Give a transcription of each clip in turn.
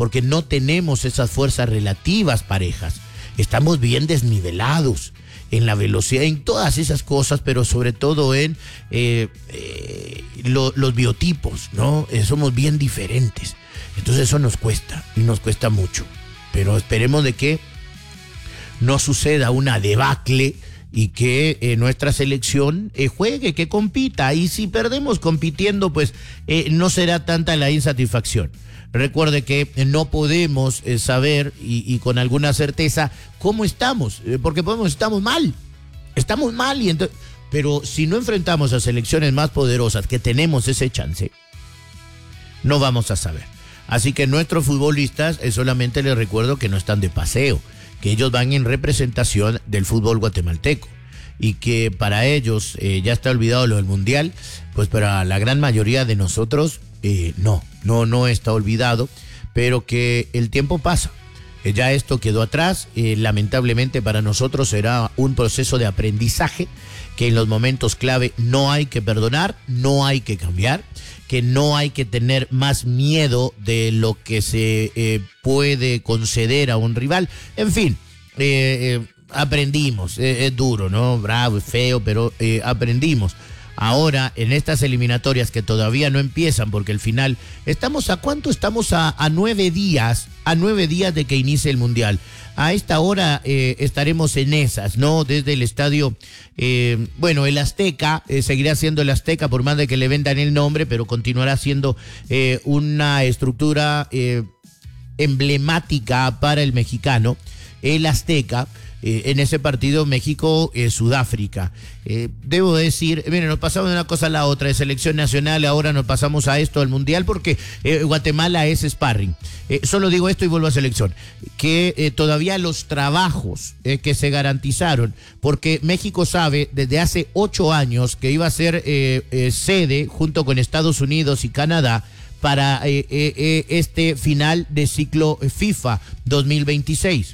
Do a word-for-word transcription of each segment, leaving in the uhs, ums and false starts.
porque no tenemos esas fuerzas relativas parejas. Estamos bien desnivelados en la velocidad, en todas esas cosas, pero sobre todo en eh, eh, lo, los biotipos, ¿no? Eh, somos bien diferentes. Entonces eso nos cuesta, y nos cuesta mucho. Pero esperemos de que no suceda una debacle y que eh, nuestra selección eh, juegue, que compita. Y si perdemos compitiendo, pues eh, no será tanta la insatisfacción. Recuerde que no podemos eh, saber y, y con alguna certeza cómo estamos, eh, porque podemos, estamos mal, estamos mal, y entonces, pero si no enfrentamos a selecciones más poderosas que tenemos ese chance, no vamos a saber. Así que nuestros futbolistas, eh, solamente les recuerdo que no están de paseo, que ellos van en representación del fútbol guatemalteco, y que para ellos eh, ya está olvidado lo del mundial, pues para la gran mayoría de nosotros eh, no, no, no está olvidado, pero que el tiempo pasa, eh, ya esto quedó atrás, eh, lamentablemente para nosotros será un proceso de aprendizaje, que en los momentos clave no hay que perdonar, no hay que cambiar, que no hay que tener más miedo de lo que se eh, puede conceder a un rival, en fin, eh, eh, aprendimos, eh, es duro, ¿no? Bravo, es feo, pero eh, aprendimos. Ahora, en estas eliminatorias que todavía no empiezan, porque al final, ¿estamos a cuánto? Estamos a, a nueve días, a nueve días de que inicie el Mundial. A esta hora eh, estaremos en esas, ¿no? Desde el estadio, eh, bueno, el Azteca, eh, seguirá siendo el Azteca por más de que le vendan el nombre, pero continuará siendo eh, una estructura eh, emblemática para el mexicano, el Azteca. Eh, en ese partido México-Sudáfrica. Eh, eh, debo decir, miren, nos pasamos de una cosa a la otra, de selección nacional, ahora nos pasamos a esto, al mundial, porque eh, Guatemala es sparring. Eh, solo digo esto y vuelvo a selección, que eh, todavía los trabajos eh, que se garantizaron, porque México sabe desde hace ocho años que iba a ser eh, eh, sede junto con Estados Unidos y Canadá para eh, eh, eh, este final de ciclo FIFA dos mil veintiséis.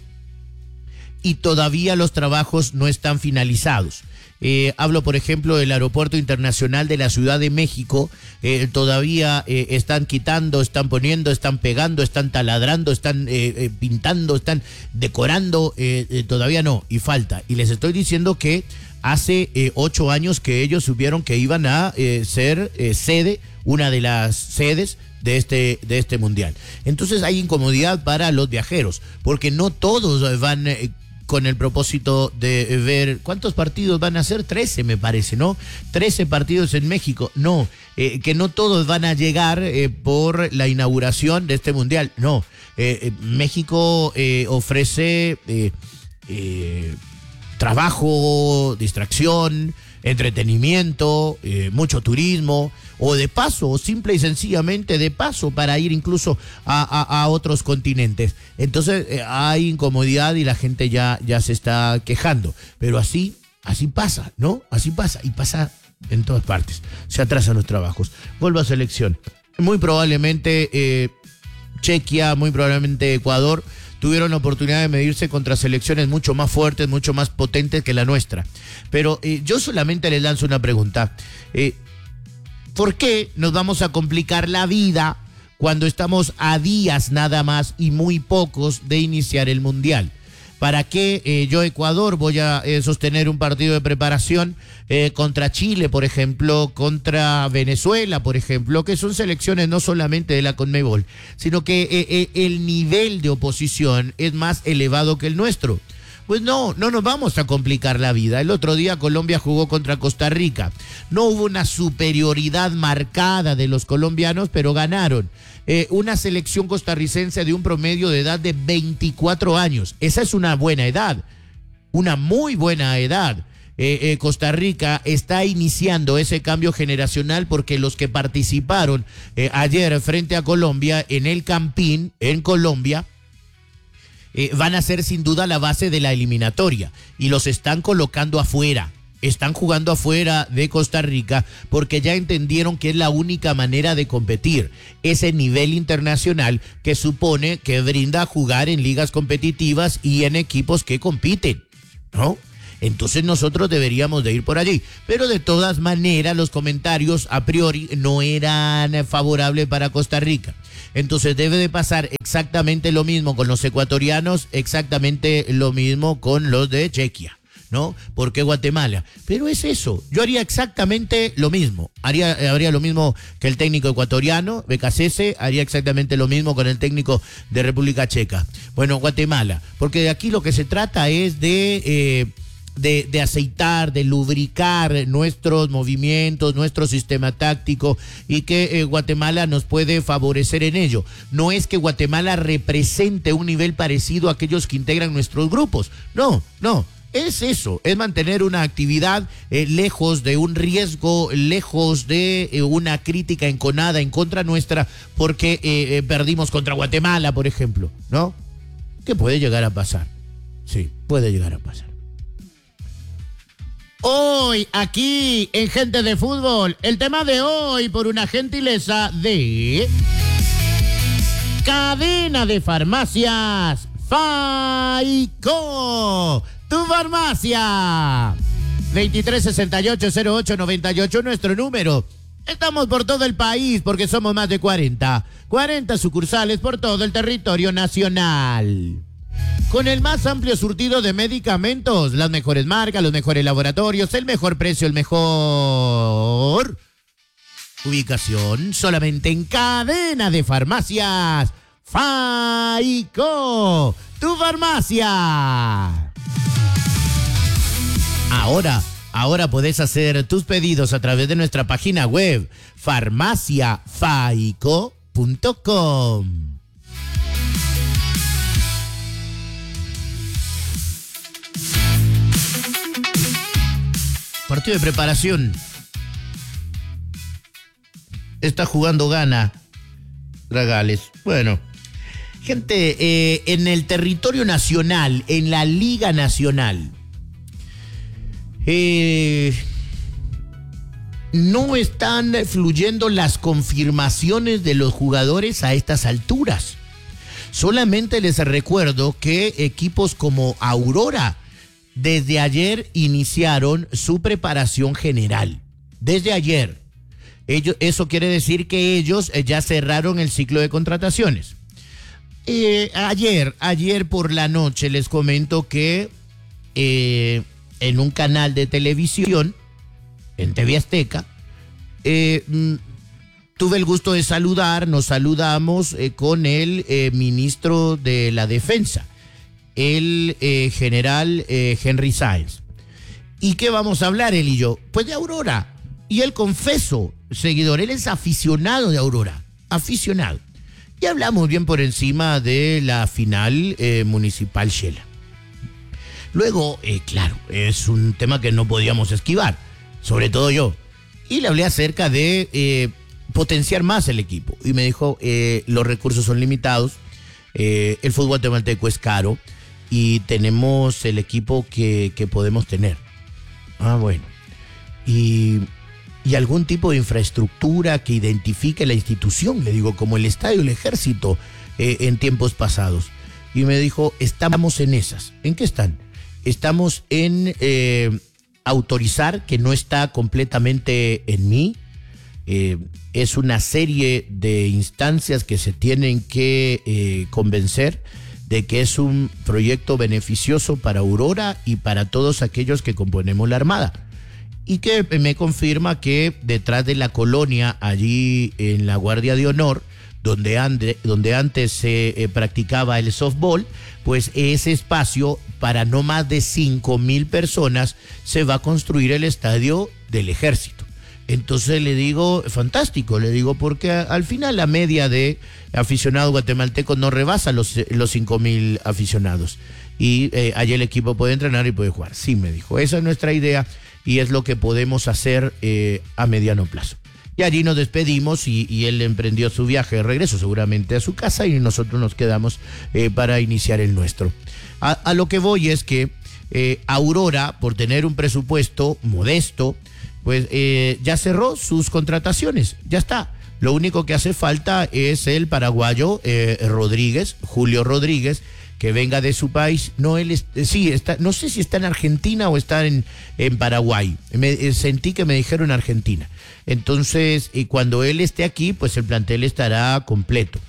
Y todavía los trabajos no están finalizados. Eh, hablo, por ejemplo, del Aeropuerto Internacional de la Ciudad de México. Eh, todavía eh, están quitando, están poniendo, están pegando, están taladrando, están eh, eh, pintando, están decorando. Eh, eh, todavía no, y falta. Y les estoy diciendo que hace eh, ocho años que ellos supieron que iban a eh, ser eh, sede, una de las sedes de este, de este mundial. Entonces hay incomodidad para los viajeros, porque no todos van eh, con el propósito de ver cuántos partidos van a ser, trece me parece, ¿no? trece partidos en México, no, eh, que no todos van a llegar eh, por la inauguración de este mundial, no, eh, eh, México eh, ofrece eh, eh, trabajo, distracción, entretenimiento, eh, mucho turismo, o de paso, o simple y sencillamente de paso, para ir incluso a, a, a otros continentes. Entonces eh, hay incomodidad y la gente ya, ya se está quejando, pero así, así pasa, ¿no? Así pasa, y pasa en todas partes, se atrasan los trabajos. Vuelvo a selección, muy probablemente eh, Chequia, muy probablemente Ecuador, tuvieron la oportunidad de medirse contra selecciones mucho más fuertes, mucho más potentes que la nuestra. Pero eh, yo solamente les lanzo una pregunta. Eh, ¿Por qué nos vamos a complicar la vida cuando estamos a días nada más y muy pocos de iniciar el Mundial? ¿Para qué eh, yo, Ecuador, voy a eh, sostener un partido de preparación eh, contra Chile, por ejemplo, contra Venezuela, por ejemplo, que son selecciones no solamente de la CONMEBOL, sino que eh, eh, el nivel de oposición es más elevado que el nuestro? Pues no, no nos vamos a complicar la vida. El otro día Colombia jugó contra Costa Rica. No hubo una superioridad marcada de los colombianos, pero ganaron. Eh, una selección costarricense de un promedio de edad de veinticuatro años. Esa es una buena edad, una muy buena edad. Eh, eh, Costa Rica está iniciando ese cambio generacional porque los que participaron eh, ayer frente a Colombia en el Campín, en Colombia, Eh, van a ser sin duda la base de la eliminatoria y los están colocando afuera, están jugando afuera de Costa Rica porque ya entendieron que es la única manera de competir, ese nivel internacional que supone que brinda jugar en ligas competitivas y en equipos que compiten, ¿no? Entonces nosotros deberíamos de ir por allí, pero de todas maneras los comentarios a priori no eran favorables para Costa Rica. Entonces debe de pasar exactamente lo mismo con los ecuatorianos, exactamente lo mismo con los de Chequia, ¿no? ¿Por qué Guatemala? Pero es eso, yo haría exactamente lo mismo, haría, haría lo mismo que el técnico ecuatoriano, Becasese, haría exactamente lo mismo con el técnico de República Checa. Bueno, Guatemala, porque de aquí lo que se trata es de... Eh, De, de aceitar, de lubricar nuestros movimientos, nuestro sistema táctico y que eh, Guatemala nos puede favorecer en ello. No es que Guatemala represente un nivel parecido a aquellos que integran nuestros grupos. No, no. Es eso, es mantener una actividad eh, lejos de un riesgo, lejos de eh, una crítica enconada en contra nuestra porque eh, eh, perdimos contra Guatemala, por ejemplo, ¿no? ¿Qué puede llegar a pasar? Sí, puede llegar a pasar. Hoy, aquí, en Gente de Fútbol, el tema de hoy por una gentileza de Cadena de Farmacias Faico, tu farmacia. veintitrés sesenta y ocho cero ocho noventa y ocho, nuestro número. Estamos por todo el país porque somos más de cuarenta. cuarenta sucursales por todo el territorio nacional. Con el más amplio surtido de medicamentos, las mejores marcas, los mejores laboratorios, el mejor precio, el mejor ubicación, solamente en Cadena de Farmacias Faico, tu farmacia. Ahora, ahora podés hacer tus pedidos a través de nuestra página web, farmacia faico punto com. Partido de preparación. Está jugando Ghana, Dragales. Bueno, gente, eh, en el territorio nacional, en la Liga Nacional, eh, no están fluyendo las confirmaciones de los jugadores a estas alturas. Solamente les recuerdo que equipos como Aurora desde ayer iniciaron su preparación general. Desde ayer. Ellos, eso quiere decir que ellos ya cerraron el ciclo de contrataciones. Eh, ayer, ayer por la noche les comento que eh, en un canal de televisión, en T V Azteca, eh, tuve el gusto de saludar, nos saludamos eh, con el eh, ministro de la Defensa, el eh, general eh, Henry Sáenz. ¿Y qué vamos a hablar él y yo? Pues de Aurora. Y él, confeso, seguidor, él es aficionado de Aurora, aficionado. Y hablamos bien por encima de la final eh, municipal Shela. Luego, eh, claro, es un tema que no podíamos esquivar, sobre todo yo. Y le hablé acerca de eh, potenciar más el equipo. Y me dijo, eh, los recursos son limitados, eh, el fútbol guatemalteco es caro, y tenemos el equipo que, que podemos tener. Ah, bueno. Y, y algún tipo de infraestructura que identifique la institución, le digo, como el estadio, el ejército, eh, en tiempos pasados. Y me dijo, estamos en esas. ¿En qué están? Estamos en eh, autorizar, que no está completamente en mí. Eh, es una serie de instancias que se tienen que eh, convencer de que es un proyecto beneficioso para Aurora y para todos aquellos que componemos la Armada. Y que me confirma que detrás de la colonia, allí en la Guardia de Honor, donde, ande, donde antes se eh, practicaba el softball, pues ese espacio, para no más de cinco mil personas, se va a construir el estadio del Ejército. Entonces le digo, fantástico, le digo, porque al final la media de aficionados guatemaltecos no rebasa los, los cinco mil aficionados. Y eh, allí el equipo puede entrenar y puede jugar. Sí, me dijo, esa es nuestra idea y es lo que podemos hacer eh, a mediano plazo. Y allí nos despedimos y, y él emprendió su viaje de regreso seguramente a su casa y nosotros nos quedamos eh, para iniciar el nuestro. A, a lo que voy es que eh, Aurora, por tener un presupuesto modesto, pues eh, ya cerró sus contrataciones, ya está. Lo único que hace falta es el paraguayo eh, Rodríguez, Julio Rodríguez, que venga de su país. No, él es, sí, está, no sé si está en Argentina o está en, en Paraguay. Me, eh, sentí que me dijeron Argentina. Entonces, y cuando él esté aquí, pues el plantel estará completo.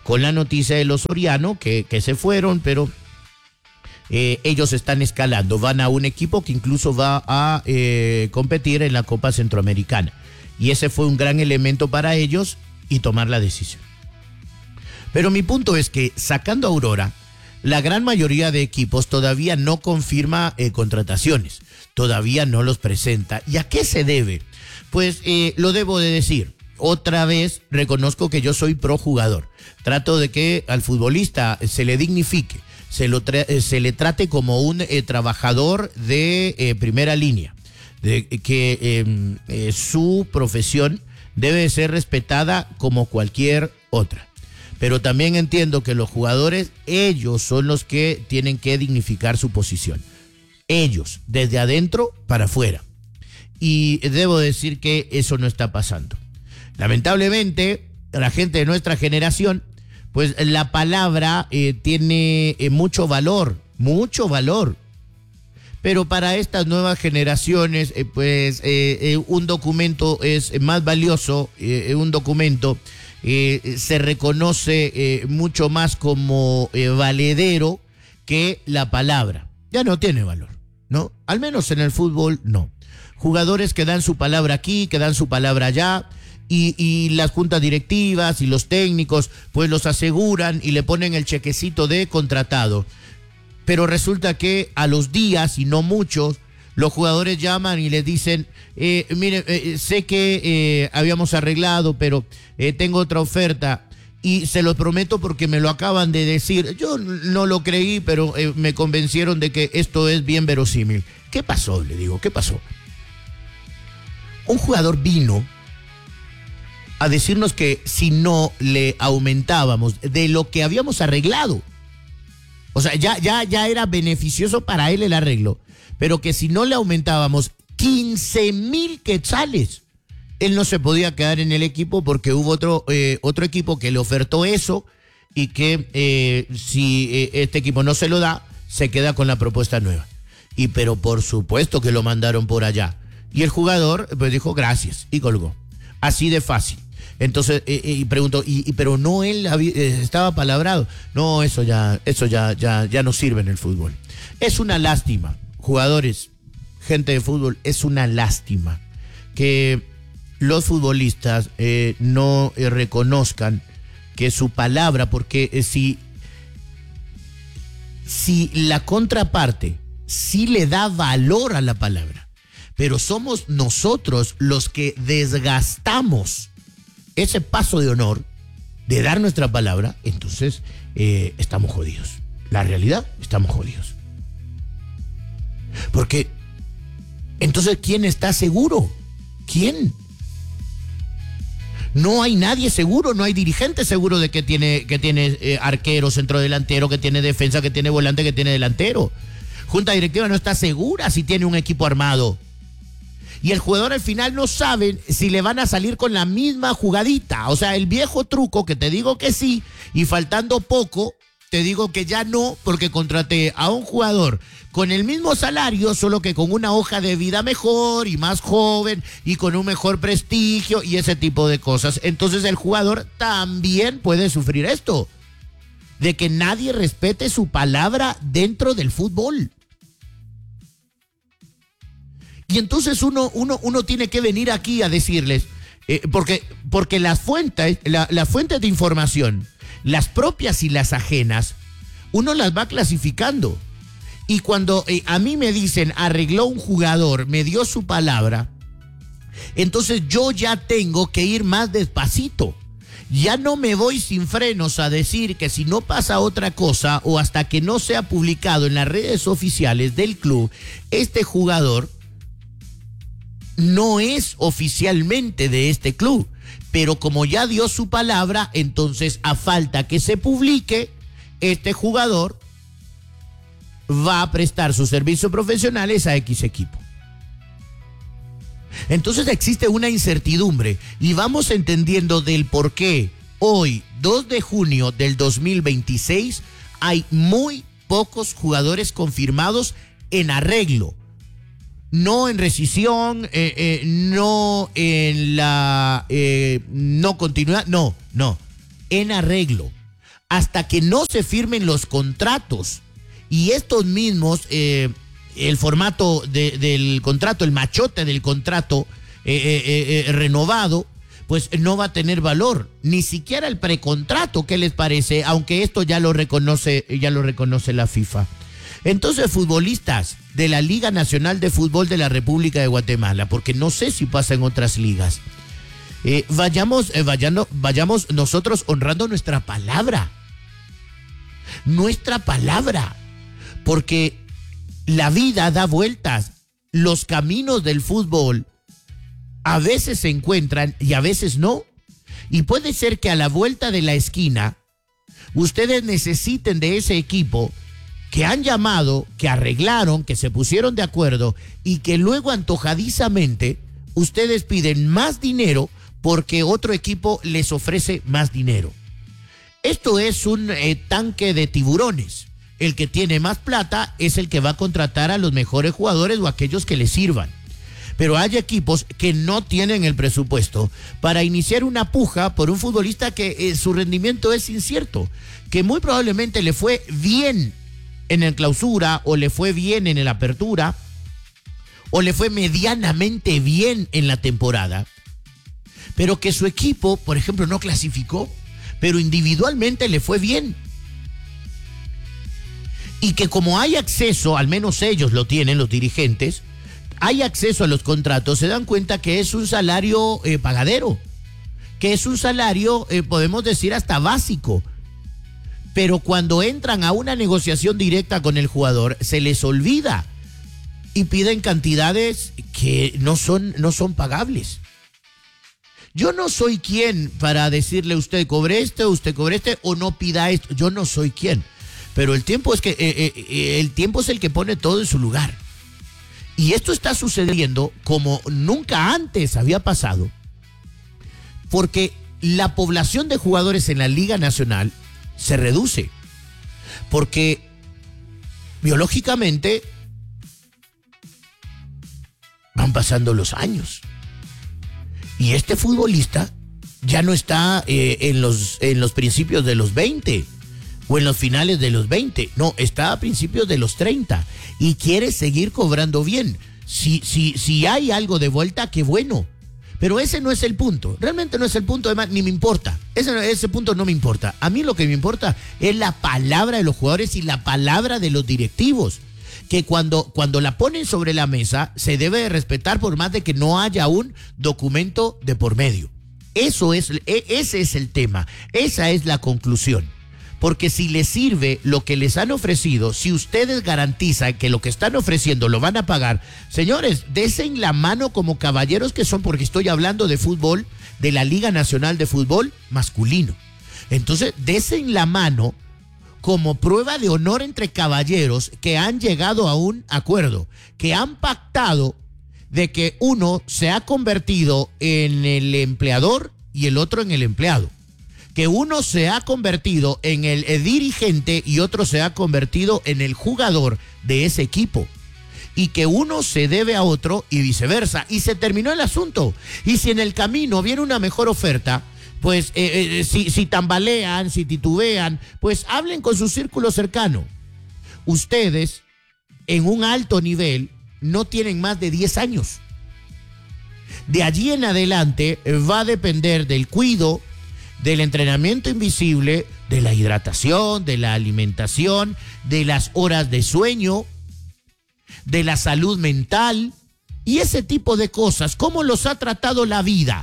con la noticia de los Soriano, que, que se fueron, pero eh, ellos están escalando. Van a un equipo que incluso va a eh, competir en la Copa Centroamericana. Y ese fue un gran elemento para ellos y tomar la decisión. Pero mi punto es que, sacando a Aurora, la gran mayoría de equipos todavía no confirma eh, contrataciones, todavía no los presenta. ¿Y a qué se debe? Pues eh, lo debo de decir. Otra vez reconozco que yo soy pro jugador. Trato de que al futbolista se le dignifique, se, lo tra- se le trate como un eh, trabajador de eh, primera línea, de que eh, eh, su profesión debe ser respetada como cualquier otra. Pero también entiendo que los jugadores, ellos son los que tienen que dignificar su posición. Ellos, desde adentro para afuera. Y debo decir que eso no está pasando. Lamentablemente, la gente de nuestra generación, pues la palabra eh, tiene eh, mucho valor, mucho valor. Pero para estas nuevas generaciones, eh, pues eh, eh, un documento es más valioso, eh, un documento eh, se reconoce eh, mucho más como eh, valedero que la palabra. Ya no tiene valor, ¿no? Al menos en el fútbol, no. Jugadores que dan su palabra aquí, que dan su palabra allá, y, y las juntas directivas y los técnicos, pues los aseguran y le ponen el chequecito de contratado. Pero resulta que a los días, y no muchos, los jugadores llaman y les dicen, eh, mire, eh, sé que eh, habíamos arreglado, pero eh, tengo otra oferta y se lo prometo porque me lo acaban de decir. Yo no lo creí, pero eh, me convencieron de que esto es bien verosímil. ¿Qué pasó? Le digo, ¿qué pasó? Un jugador vino a decirnos que si no le aumentábamos de lo que habíamos arreglado, o sea, ya, ya, ya era beneficioso para él el arreglo, pero que si no le aumentábamos quince mil quetzales, él no se podía quedar en el equipo porque hubo otro, eh, otro equipo que le ofertó eso y que eh, si eh, este equipo no se lo da, se queda con la propuesta nueva. Y pero por supuesto que lo mandaron por allá. Y el jugador pues dijo gracias y colgó. Así de fácil. Entonces, eh, eh, y preguntó, y, y, pero no él había, eh, estaba palabrado. No, eso ya, eso ya, ya, ya no sirve en el fútbol. Es una lástima, jugadores, gente de fútbol, es una lástima que los futbolistas eh, no eh, reconozcan que su palabra, porque eh, si, si la contraparte sí le da valor a la palabra, pero somos nosotros los que desgastamos ese paso de honor de dar nuestra palabra, entonces eh, estamos jodidos. La realidad, estamos jodidos. Porque entonces, ¿quién está seguro? ¿Quién? No hay nadie seguro, no hay dirigente seguro de que tiene, que tiene eh, arquero, centrodelantero, que tiene defensa, que tiene volante, que tiene delantero. Junta directiva no está segura si tiene un equipo armado. Y el jugador al final no sabe si le van a salir con la misma jugadita. O sea, el viejo truco que te digo que sí y faltando poco, te digo que ya no, porque contraté a un jugador con el mismo salario, solo que con una hoja de vida mejor y más joven y con un mejor prestigio y ese tipo de cosas. Entonces el jugador también puede sufrir esto, de que nadie respete su palabra dentro del fútbol. Y entonces uno, uno, uno tiene que venir aquí a decirles, eh, porque, porque las fuentes, la, las fuentes de información, las propias y las ajenas, uno las va clasificando. Y cuando eh, a mí me dicen, arregló un jugador, me dio su palabra, entonces yo ya tengo que ir más despacito. Ya no me voy sin frenos a decir que si no pasa otra cosa o hasta que no sea publicado en las redes oficiales del club, este jugador no es oficialmente de este club, pero como ya dio su palabra, entonces a falta que se publique, este jugador va a prestar sus servicios profesionales a X equipo. Entonces existe una incertidumbre y vamos entendiendo del por qué hoy, dos de junio del dos mil veintiséis, hay muy pocos jugadores confirmados en arreglo. No en rescisión, eh, eh, no en la eh, no continuidad, no, no, en arreglo. hasta que no se firmen los contratos. Y estos mismos, eh, el formato de, del contrato, el machote del contrato eh, eh, eh, renovado, pues no va a tener valor, ni siquiera el precontrato. ¿Qué les parece? Aunque esto ya lo reconoce, ya lo reconoce la FIFA. Entonces, futbolistas de la Liga Nacional de Fútbol de la República de Guatemala, porque no sé si pasa en otras ligas, eh, vayamos, eh, vayando, vayamos nosotros honrando nuestra palabra. Nuestra palabra. Porque la vida da vueltas. Los caminos del fútbol a veces se encuentran y a veces no. Y puede ser que a la vuelta de la esquina ustedes necesiten de ese equipo que han llamado, que arreglaron, que se pusieron de acuerdo y que luego antojadizamente ustedes piden más dinero porque otro equipo les ofrece más dinero. Esto es un eh, tanque de tiburones. El que tiene más plata es el que va a contratar a los mejores jugadores o aquellos que le sirvan. Pero hay equipos que no tienen el presupuesto para iniciar una puja por un futbolista que eh, su rendimiento es incierto, que muy probablemente le fue bien en el clausura o le fue bien en el apertura o le fue medianamente bien en la temporada, pero que su equipo, por ejemplo, no clasificó, pero individualmente le fue bien. Y que como hay acceso, al menos ellos lo tienen, los dirigentes, hay acceso a los contratos, se dan cuenta que es un salario eh, pagadero, que es un salario, eh, podemos decir, hasta básico. Pero cuando entran a una negociación directa con el jugador, se les olvida y piden cantidades que no son, no son pagables. Yo no soy quien para decirle usted cobre este, usted cobre este o no pida esto. Yo no soy quien. Pero el tiempo es que eh, eh, el tiempo es el que pone todo en su lugar. Y esto está sucediendo como nunca antes había pasado, porque la población de jugadores en la Liga Nacional se reduce, porque biológicamente van pasando los años y este futbolista ya no está eh, en los, en los principios de los veinte o en los finales de los veinte, no, está a principios de los treinta y quiere seguir cobrando bien. Si, si, si hay algo de vuelta, qué bueno. Pero ese no es el punto, realmente no es el punto, además ni me importa, ese, ese punto no me importa. A mí lo que me importa es la palabra de los jugadores y la palabra de los directivos, que cuando, cuando la ponen sobre la mesa se debe de respetar por más de que no haya un documento de por medio. Eso es, ese es el tema, esa es la conclusión. Porque si les sirve lo que les han ofrecido, si ustedes garantizan que lo que están ofreciendo lo van a pagar, señores, desen la mano como caballeros que son, porque estoy hablando de fútbol, de la Liga Nacional de Fútbol masculino. Entonces, desen la mano como prueba de honor entre caballeros que han llegado a un acuerdo, que han pactado de que uno se ha convertido en el empleador y el otro en el empleado, que uno se ha convertido en el dirigente y otro se ha convertido en el jugador de ese equipo, y que uno se debe a otro y viceversa, y se terminó el asunto. Y si en el camino viene una mejor oferta, pues eh, eh, si, si tambalean, si titubean, pues hablen con su círculo cercano. Ustedes en un alto nivel no tienen más de diez años. De allí en adelante va a depender del cuidado, del entrenamiento invisible, de la hidratación, de la alimentación, de las horas de sueño, de la salud mental y ese tipo de cosas. ¿Cómo los ha tratado la vida?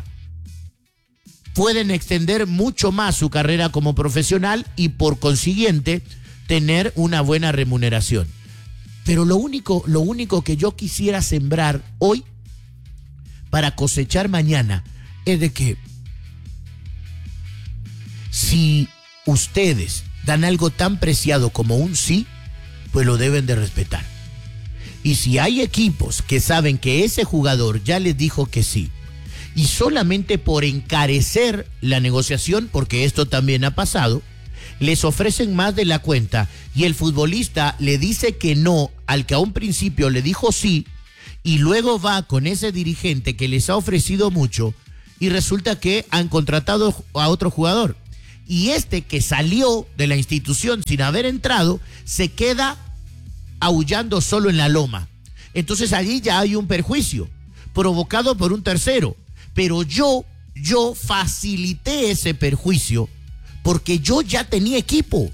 Pueden extender mucho más su carrera como profesional y por consiguiente tener una buena remuneración. Pero lo único, lo único que yo quisiera sembrar hoy para cosechar mañana es de que si ustedes dan algo tan preciado como un sí, pues lo deben de respetar. Y si hay equipos que saben que ese jugador ya les dijo que sí, y solamente por encarecer la negociación, porque esto también ha pasado, les ofrecen más de la cuenta y el futbolista le dice que no al que a un principio le dijo sí, y luego va con ese dirigente que les ha ofrecido mucho y resulta que han contratado a otro jugador. y este que salió de la institución sin haber entrado, se queda aullando solo en la loma. Entonces allí ya hay un perjuicio provocado por un tercero. Pero yo, yo facilité ese perjuicio porque yo ya tenía equipo.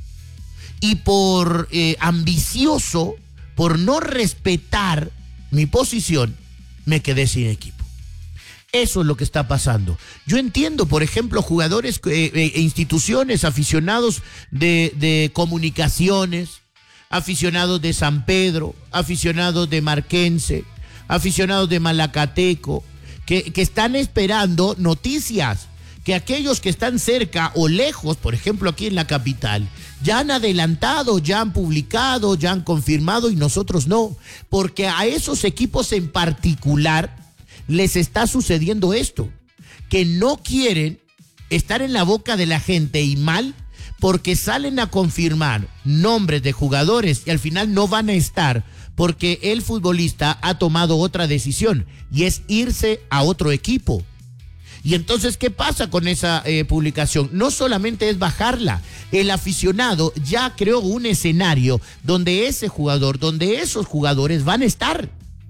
Y por eh, ambicioso, por no respetar mi posición, me quedé sin equipo. Eso es lo que está pasando. Yo entiendo, por ejemplo, jugadores, eh, eh, instituciones, aficionados de, de comunicaciones, aficionados de San Pedro, aficionados de Marquense, aficionados de Malacateco, que, que están esperando noticias, que aquellos que están cerca o lejos, por ejemplo aquí en la capital, ya han adelantado, ya han publicado, ya han confirmado y nosotros no, porque a esos equipos en particular les está sucediendo esto, que no quieren estar en la boca de la gente y mal, porque salen a confirmar nombres de jugadores y al final no van a estar porque el futbolista ha tomado otra decisión y es irse a otro equipo. Y entonces, ¿qué pasa con esa eh, publicación? No solamente es bajarla, el aficionado ya creó un escenario donde ese jugador, donde esos jugadores van a estar.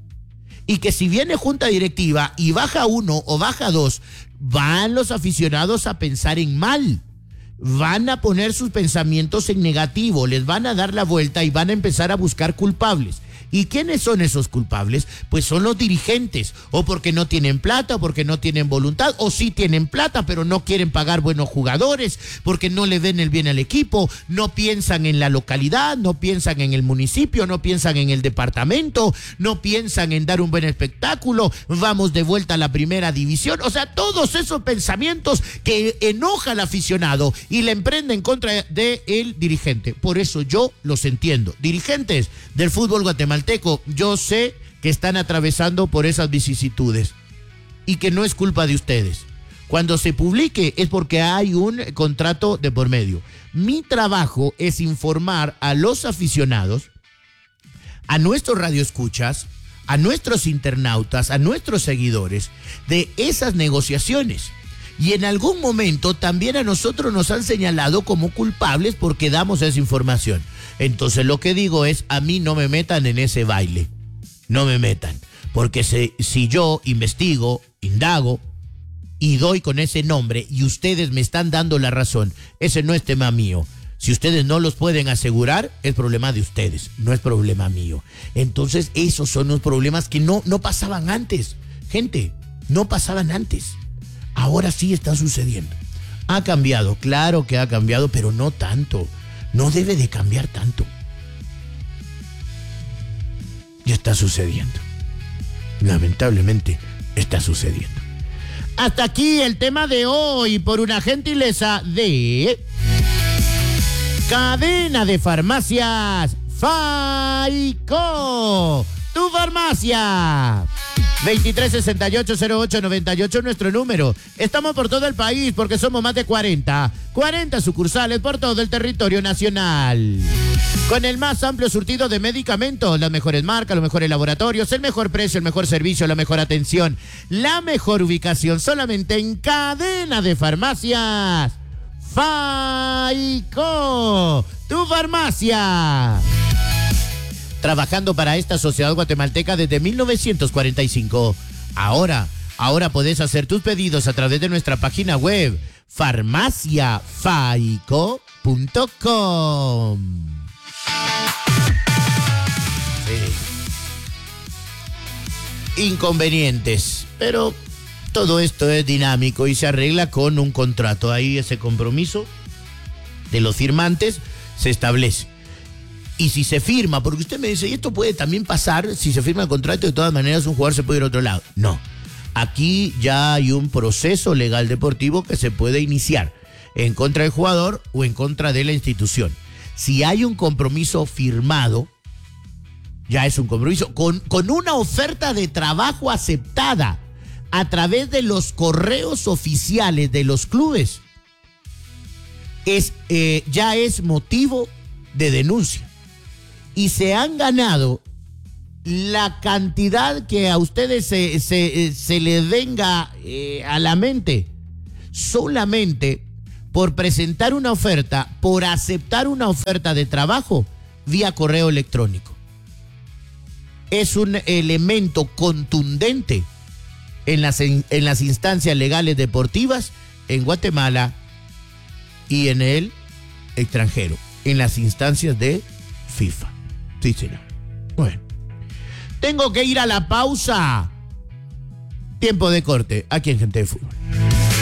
Y que si viene junta directiva y baja uno o baja dos, van los aficionados a pensar en mal. Van a poner sus pensamientos en negativo, les van a dar la vuelta y van a empezar a buscar culpables. ¿Y quiénes son esos culpables? Pues son los dirigentes, o porque no tienen plata, o porque no tienen voluntad, o sí tienen plata, pero no quieren pagar buenos jugadores, porque no le ven el bien al equipo, no piensan en la localidad, no piensan en el municipio, no piensan en el departamento, no piensan en dar un buen espectáculo, vamos de vuelta a la primera división. O sea, todos esos pensamientos que enoja al aficionado y le emprenden contra del dirigente. Por eso yo los entiendo. Dirigentes del fútbol guatemalteco, yo sé que están atravesando por esas vicisitudes y que no es culpa de ustedes. Cuando se publique es porque hay un contrato de por medio. Mi trabajo es informar a los aficionados, a nuestros radioescuchas, a nuestros internautas, a nuestros seguidores de esas negociaciones. Y en algún momento también a nosotros nos han señalado como culpables porque damos esa información. Entonces lo que digo es, a mí no me metan en ese baile, no me metan, porque si, si yo investigo, indago y doy con ese nombre y ustedes me están dando la razón, ese no es tema mío. Si ustedes no los pueden asegurar, es problema de ustedes, no es problema mío. Entonces esos son los problemas que no, no pasaban antes, gente, no pasaban antes. Ahora sí está sucediendo. Ha cambiado, claro que ha cambiado, pero no tanto. No debe de cambiar tanto. Ya está sucediendo. Lamentablemente está sucediendo. Hasta aquí el tema de hoy por una gentileza de Cadena de Farmacias Faico. Tu farmacia. veintitrés sesenta y ocho cero ocho noventa y ocho nuestro número. Estamos por todo el país porque somos más de cuarenta. cuarenta sucursales por todo el territorio nacional. Con el más amplio surtido de medicamentos, las mejores marcas, los mejores laboratorios, el mejor precio, el mejor servicio, la mejor atención, la mejor ubicación, solamente en Cadena de Farmacias Faico. Tu farmacia. Trabajando para esta sociedad guatemalteca desde mil novecientos cuarenta y cinco. Ahora, ahora podés hacer tus pedidos a través de nuestra página web, farmacia faico punto com. Sí. Inconvenientes, pero todo esto es dinámico y se arregla con un contrato. Ahí ese compromiso de los firmantes se establece. Y si se firma, porque usted me dice, y esto puede también pasar, si se firma el contrato, de todas maneras un jugador se puede ir a otro lado. No, aquí ya hay un proceso legal deportivo que se puede iniciar en contra del jugador o en contra de la institución. Si hay un compromiso firmado, ya es un compromiso, con, con una oferta de trabajo aceptada a través de los correos oficiales de los clubes, es, eh, ya es motivo de denuncia. Y se han ganado la cantidad que a ustedes se, se, se les venga eh, a la mente, solamente por presentar una oferta, por aceptar una oferta de trabajo vía correo electrónico. Es un elemento contundente en las, en, en las instancias legales deportivas en Guatemala y en el extranjero, en las instancias de FIFA. Sí, señor. Bueno, tengo que ir a la pausa. Tiempo de corte aquí en Gente de Fútbol.